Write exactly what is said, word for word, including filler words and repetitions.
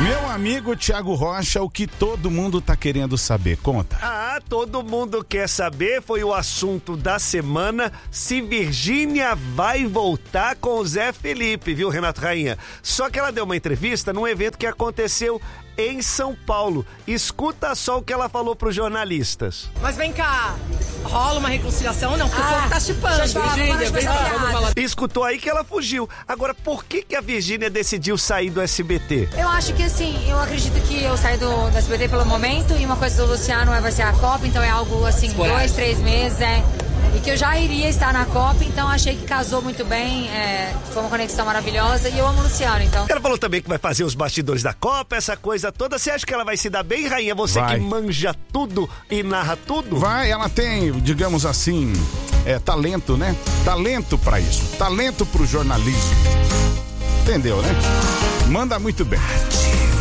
Meu amigo Thiago Rocha, o que todo mundo tá querendo saber, conta. Ah, todo mundo quer saber, foi o assunto da semana, se Virgínia vai voltar com o Zé Felipe, viu, Renato Rainha? Só que ela deu uma entrevista num evento que aconteceu em São Paulo. Escuta só o que ela falou pros jornalistas. Mas vem cá, rola uma reconciliação? Não, porque ah, o povo tá chipando. Virgínia, vem cá, vamos falar. Escutou aí que ela fugiu. Agora, por que que a Virgínia decidiu sair do S B T? Eu acho que assim, eu acredito que eu saí do, do S B T pelo momento, e uma coisa do Luciano vai ser a Copa, então é algo assim, Esporádico. dois, três meses, é. E que eu já iria estar na Copa, então achei que casou muito bem, é, foi uma conexão maravilhosa, e eu amo o Luciano, então. Ela falou também que vai fazer os bastidores da Copa, essa coisa toda. Você acha que ela vai se dar bem, Rainha? Você vai. Que manja tudo e narra tudo? Vai, ela tem, digamos assim, é, talento, né? Talento pra isso, talento pro jornalismo. Entendeu, né? Manda muito bem.